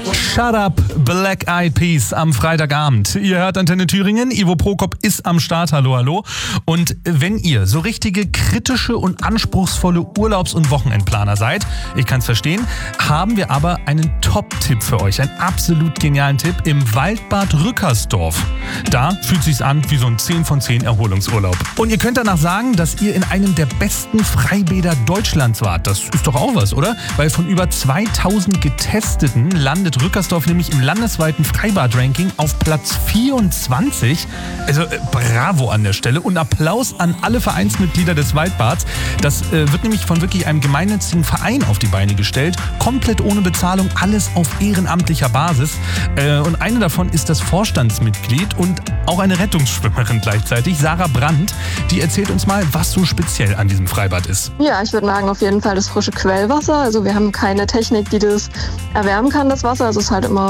Shut Up, Black Eyed Peas am Freitagabend. Ihr hört Antenne Thüringen, Ivo Prokop ist am Start, hallo, hallo. Und wenn ihr so richtige kritische und anspruchsvolle Urlaubs- und Wochenendplaner seid, ich kann es verstehen, haben wir aber einen Top-Tipp für euch, einen absolut genialen Tipp im Waldbad Rückersdorf. Da fühlt sich's an wie so ein 10 von 10 Erholungsurlaub. Und ihr könnt danach sagen, dass ihr in einem der besten Freibäder Deutschlands wart. Das ist doch auch was, oder? Weil von über 2000 Getesteten landet Rückersdorf nämlich im landesweiten Freibad-Ranking auf Platz 24. Also bravo an der Stelle und Applaus an alle Vereinsmitglieder des Waldbads. Das wird nämlich von wirklich einem gemeinnützigen Verein auf die Beine gestellt. Komplett ohne Bezahlung, alles auf ehrenamtlicher Basis. Und eine davon ist das Vorstandsmitglied und auch eine Rettungsschwimmerin gleichzeitig, Sarah Brandt. Die erzählt uns mal, was so speziell an diesem Freibad ist. Ja, ich würde sagen, auf jeden Fall das frische Quellwasser. Also wir haben keine Technik, die das erwärmen kann, das Wasser. Also es ist halt immer